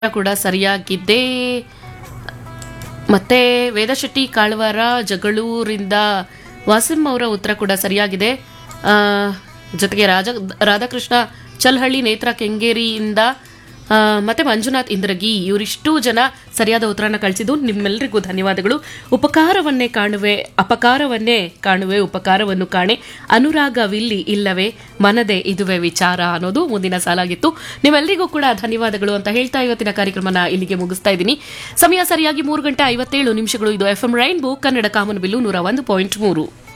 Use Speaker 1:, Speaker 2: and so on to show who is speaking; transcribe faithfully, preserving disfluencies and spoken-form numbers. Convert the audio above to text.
Speaker 1: ಕೂಡ ಸರಿಯಾಗಿದೆ. ಮತ್ತೆ ವೇದಶೆಟ್ಟಿ ಕಾಳವಾರ ಜಗಳೂರಿಂದ ವಾಸಿಂ ಅವರ ಉತ್ತರ ಕೂಡ ಸರಿಯಾಗಿದೆ. ಆ, ಜೊತೆಗೆ ರಾಜ ರಾಧಾಕೃಷ್ಣ ಚಲ್ಹಳ್ಳಿ ನೇತ್ರ ಕೆಂಗೇರಿಯಿಂದ ಆ, ಮತ್ತೆ ಮಂಜುನಾಥ್ ಇಂದ್ರಗಿ ಇವರಿಷ್ಟು ಜನ ಸರಿಯಾದ ಉತ್ತರನ ಕಳಿಸಿದ್ದು. ನಿಮ್ಮೆಲ್ಲರಿಗೂ ಧನ್ಯವಾದಗಳು. ಉಪಕಾರವನ್ನೇ ಕಾಣುವೆ ಅಪಕಾರವನ್ನೇ ಕಾಣುವೆ ಉಪಕಾರವನ್ನು ಕಾಣೆ ಅನುರಾಗವಿಲ್ಲಿ ಇಲ್ಲವೇ ಮನದೇ ಇದುವೆ ವಿಚಾರ ಅನ್ನೋದು ಮುಂದಿನ ಸಾಲಾಗಿತ್ತು. ನಿಮ್ಮೆಲ್ಲರಿಗೂ ಕೂಡ ಧನ್ಯವಾದಗಳು ಅಂತ ಹೇಳ್ತಾ ಇವತ್ತಿನ ಕಾರ್ಯಕ್ರಮನ ಇಲ್ಲಿಗೆ ಮುಗಿಸ್ತಾ ಇದ್ದೀನಿ. ಸಮಯ ಸರಿಯಾಗಿ ಮೂರು ಗಂಟೆ ಐವತ್ತೇಳು ನಿಮಿಷಗಳು. ಇದು ಎಫ್ಎಂ ರೈನ್ಬೋ ಕನ್ನಡ ಕಾಮನಬಿಲ್ಲು ನೂರ ಒಂದು ಪಾಯಿಂಟ್ ಮೂರು.